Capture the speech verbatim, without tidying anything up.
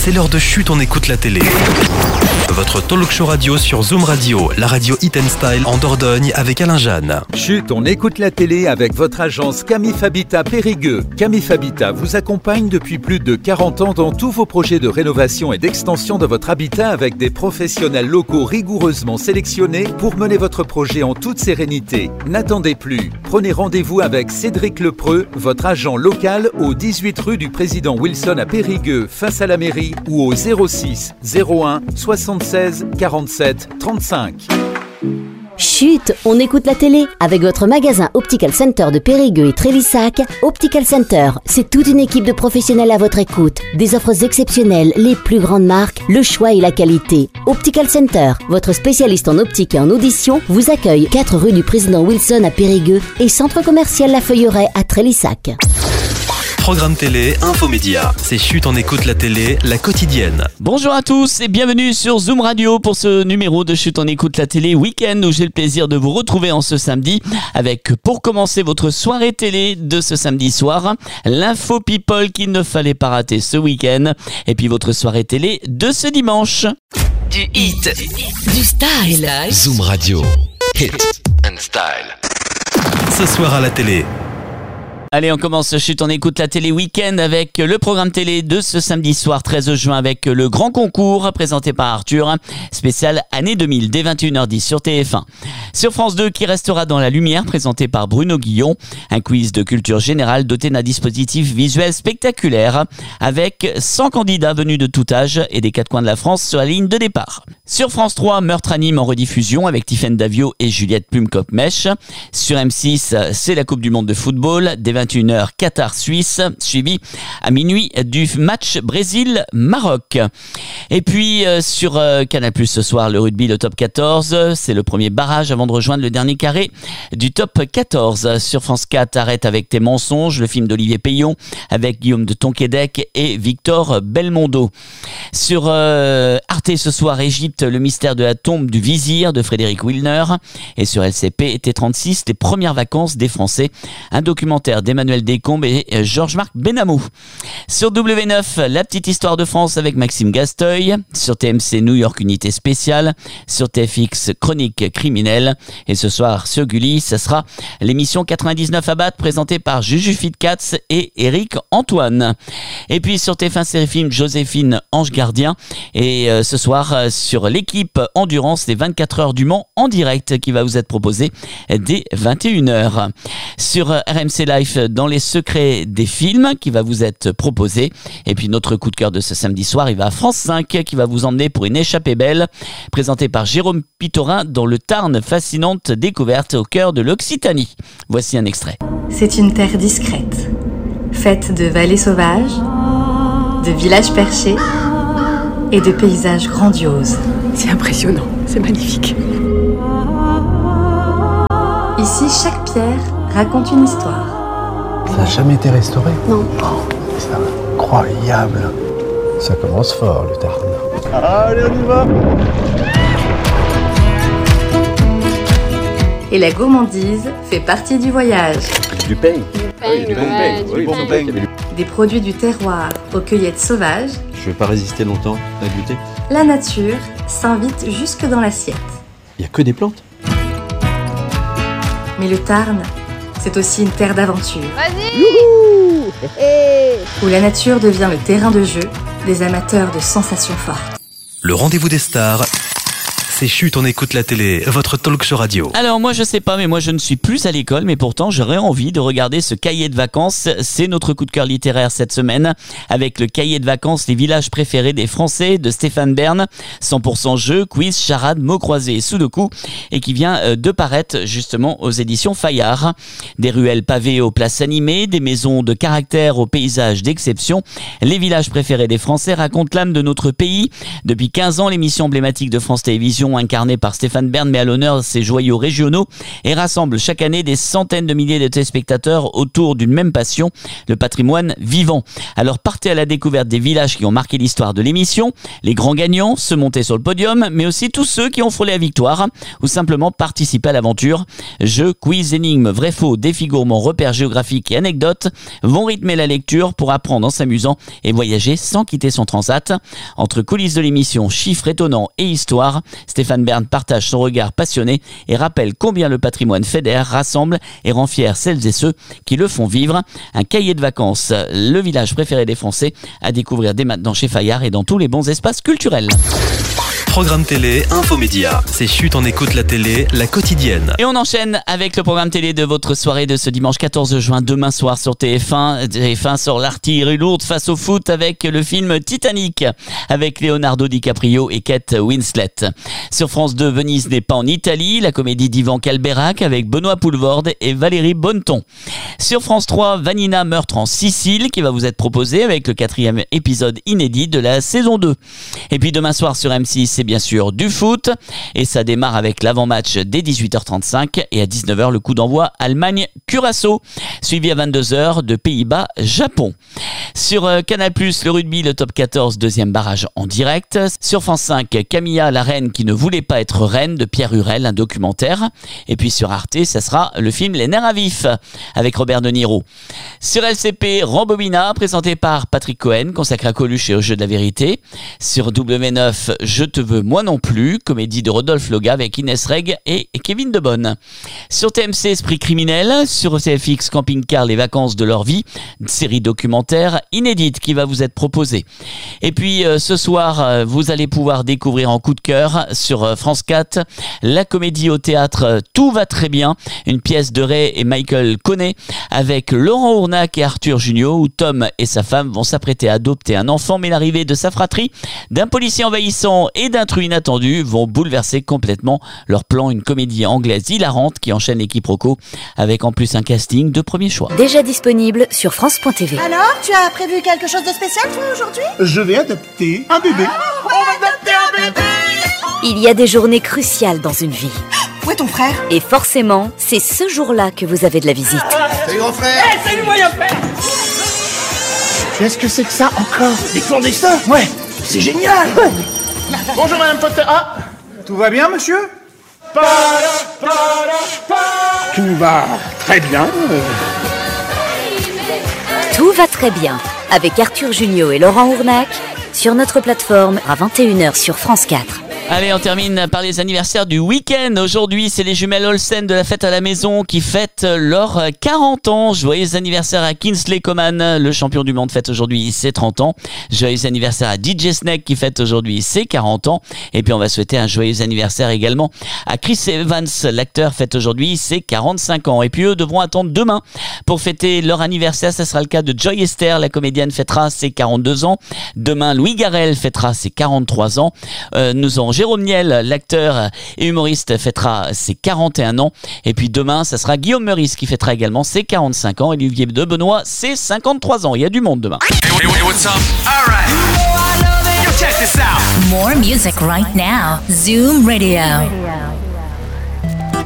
c'est l'heure de Chut, on écoute la télé. Votre talk show radio sur Zoom Radio, la radio Hit and Style en Dordogne avec Alain Jeanne. Chut, on écoute la télé avec votre agence Camif Habitat Périgueux. Camif Habitat vous accompagne depuis plus de quarante ans dans tous vos projets de rénovation et d'extension de votre habitat avec des professionnels locaux rigoureusement sélectionnés pour mener votre projet en toute sérénité. N'attendez plus. Prenez rendez-vous avec Cédric Lepreux, votre agent local au dix-huit rue du Président Wilson à Périgueux, face à la mairie, ou au zéro six zéro un soixante-seize quarante-sept trente-cinq. Chut, on écoute la télé avec votre magasin Optical Center de Périgueux et Trélissac. Optical Center, c'est toute une équipe de professionnels à votre écoute. Des offres exceptionnelles, les plus grandes marques, le choix et la qualité. Optical Center, votre spécialiste en optique et en audition, vous accueille quatre rue du Président Wilson à Périgueux et centre commercial La Feuilleraie à Trélissac. Programme télé, infomédia. C'est Chut, on écoute la télé, la quotidienne. Bonjour à tous et bienvenue sur Zoom Radio pour ce numéro de Chut, on écoute la télé week-end où j'ai le plaisir de vous retrouver en ce samedi avec, pour commencer votre soirée télé de ce samedi soir, l'info people qu'il ne fallait pas rater ce week-end et puis votre soirée télé de ce dimanche. Du hit, Du style. Zoom Radio, Hit and Style. Ce soir à la télé. Allez, on commence Chut, on écoute la télé week-end avec le programme télé de ce samedi soir treize juin avec le grand concours présenté par Arthur, spécial année deux mille dès vingt et une heures dix sur T F un. Sur France deux, Qui restera dans la lumière, présenté par Bruno Guillon, un quiz de culture générale doté d'un dispositif visuel spectaculaire avec cent candidats venus de tout âge et des quatre coins de la France sur la ligne de départ. Sur France trois, Meurtre à Nîmes en rediffusion avec Tiffaine Davio et Juliette Plumcop-Mèche. Sur M six, c'est la Coupe du Monde de football, dès vingt et une heures Qatar-Suisse, suivi à minuit du match Brésil-Maroc. Et puis euh, sur euh, Canal plus ce soir, le rugby, le top quatorze, c'est le premier barrage avant de rejoindre le dernier carré du top quatorze. Sur France quatre, Arrête avec tes mensonges, le film d'Olivier Payon avec Guillaume de Tonquédec et Victor Belmondo. Sur euh, Arte ce soir, Égypte, le mystère de la tombe du vizir de Frédéric Wilner. Et sur L C P T trente-six, les premières vacances des Français, un documentaire d'Emmanuel Descombes et Georges-Marc Benamou. Sur W neuf, La petite histoire de France avec Maxime Gasteuil. Sur T M C, New York Unité spéciale. Sur T F X, Chronique criminelle. Et ce soir, sur Gulli, ça sera l'émission quatre-vingt-dix-neuf à battre présentée par Juju Fitcats et Eric Antoine. Et puis sur T F un Série Film, Joséphine Ange Gardien. Et euh, ce soir, euh, sur l'équipe Endurance, les vingt-quatre heures du Mans en direct qui va vous être proposé dès vingt et une heures. Sur euh, R M C Life, dans les secrets des films qui va vous être proposé. Et puis notre coup de cœur de ce samedi soir, il va à France cinq qui va vous emmener pour une échappée belle présentée par Jérôme Pitorin dans le Tarn, fascinante découverte au cœur de l'Occitanie. Voici un extrait. C'est une terre discrète, faite de vallées sauvages, de villages perchés et de paysages grandioses. C'est impressionnant, c'est magnifique. Ici, chaque pierre raconte une histoire. Ça n'a jamais été restauré? Non. Oh, c'est incroyable. Ça commence fort, le Tarn. Allez, on y va. Et la gourmandise fait partie du voyage. Du pain. Oui, du bon pain. Oui, bon pain. Des produits du terroir aux cueillettes sauvages, Je vais pas résister longtemps à goûter. la nature s'invite jusque dans l'assiette. Il y a que des plantes. Mais le Tarn, c'est aussi une terre d'aventure. Vas-y. Où la nature devient le terrain de jeu des amateurs de sensations fortes. Le rendez-vous des stars. C'est Chut, on écoute la télé, votre talk show radio. Alors moi je sais pas, mais moi je ne suis plus à l'école, mais pourtant j'aurais envie de regarder ce cahier de vacances. C'est notre coup de cœur littéraire cette semaine avec le cahier de vacances Les villages préférés des Français de Stéphane Bern. cent pour cent jeu, quiz, charade, mots croisés et sudoku, et qui vient de paraître justement aux éditions Fayard. Des ruelles pavées aux places animées, des maisons de caractère aux paysages d'exception. Les villages préférés des Français racontent l'âme de notre pays. Depuis quinze ans, l'émission emblématique de France Télévisions Bretons incarné par Stéphane Bern met à l'honneur ces joyaux régionaux et rassemble chaque année des centaines de milliers de téléspectateurs autour d'une même passion, le patrimoine vivant. Alors partez à la découverte des villages qui ont marqué l'histoire de l'émission, les grands gagnants, ceux montés sur le podium, mais aussi tous ceux qui ont frôlé la victoire ou simplement participé à l'aventure. Jeux, quiz, énigmes, vrai faux, défis gourmands, repères géographiques et anecdotes vont rythmer la lecture pour apprendre en s'amusant et voyager sans quitter son transat. Entre coulisses de l'émission, chiffres étonnants et histoire, Stéphane Bern partage son regard passionné et rappelle combien le patrimoine fédère, rassemble et rend fiers celles et ceux qui le font vivre. Un cahier de vacances, le village préféré des Français, à découvrir dès maintenant chez Fayard et dans tous les bons espaces culturels. Programme télé, infomédia. C'est Chut, on écoute la télé, la quotidienne. Et on enchaîne avec le programme télé de votre soirée de ce dimanche quatorze juin, demain soir sur T F un. T F un sort l'artillerie lourde face au foot avec le film Titanic, avec Leonardo DiCaprio et Kate Winslet. Sur France deux, Venise n'est pas en Italie, la comédie d'Ivan Calberac avec Benoît Poulvorde et Valérie Bonneton. Sur France trois, Vanina, meurtre en Sicile, qui va vous être proposé avec le quatrième épisode inédit de la saison deux. Et puis demain soir sur M six, c'est bien sûr du foot et ça démarre avec l'avant-match dès dix-huit heures trente-cinq et à dix-neuf heures le coup d'envoi Allemagne-Curaçao, suivi à vingt-deux heures de Pays-Bas-Japon. Sur euh, Canal plus, le rugby, le top quatorze, deuxième barrage en direct. Sur France cinq, Camilla, la reine qui ne voulait pas être reine, de Pierre Hurel, un documentaire. Et puis sur Arte, ça sera le film Les nerfs à vif avec Robert De Niro. Sur L C P, Rambobina, présenté par Patrick Cohen, consacré à Coluche et au jeu de la vérité. Sur W neuf, Je te veux moi non plus, comédie de Rodolphe Loga avec Inès Reg et Kevin Debonne. Sur T M C, Esprit criminel. Sur C F X, Camping Car, les vacances de leur vie, une série documentaire inédite qui va vous être proposée. Et puis euh, ce soir, euh, vous allez pouvoir découvrir en coup de cœur sur euh, France quatre la comédie au théâtre euh, Tout va très bien, une pièce de Ray et Michael Connet avec Laurent Ournac et Arthur Junio, où Tom et sa femme vont s'apprêter à adopter un enfant, mais l'arrivée de sa fratrie, d'un policier envahissant et d'intrus inattendus vont bouleverser complètement leur plan. Une comédie anglaise hilarante qui enchaîne les quiproquos avec en plus un casting de premier choix. Déjà disponible sur France point T V. Alors, tu as prévu quelque chose de spécial toi aujourd'hui? Je vais adopter un bébé. Ah, on va adopter un bébé. Il y a des journées cruciales dans une vie. Où est ton frère? Et forcément, c'est ce jour-là que vous avez de la visite. Salut grand frère. Hey, salut moyen père. Qu'est-ce que c'est que ça encore? Des clandestins? Ouais, c'est génial. Bonjour madame Potter. Ah, tout va bien monsieur? Tout va très bien. Tout va très bien, avec Arthur Junio et Laurent Ournac, sur notre plateforme à vingt et une heures sur France quatre. Allez, on termine par les anniversaires du week-end. Aujourd'hui, c'est les jumelles Olsen de la fête à la maison qui fêtent leurs quarante ans. Joyeux anniversaire à Kingsley Coman, le champion du monde, fête aujourd'hui ses trente ans. Joyeux anniversaire à D J Snake qui fête aujourd'hui ses quarante ans. Et puis on va souhaiter un joyeux anniversaire également à Chris Evans, l'acteur, fête aujourd'hui ses quarante-cinq ans. Et puis eux devront attendre demain pour fêter leur anniversaire. Ça sera le cas de Joy Esther, la comédienne, fêtera ses quarante-deux ans. Demain, Louis Garrel fêtera ses quarante-trois ans. Euh, nous aurons Jérôme Niel, l'acteur et humoriste, fêtera ses quarante et un ans. Et puis demain, ça sera Guillaume Meurice qui fêtera également ses quarante-cinq ans. Et Olivier de Benoît, ses cinquante-trois ans. Il y a du monde demain. Hey, what's up? All right. You know I love it. Yo, check this out. More music right now. Zoom Radio.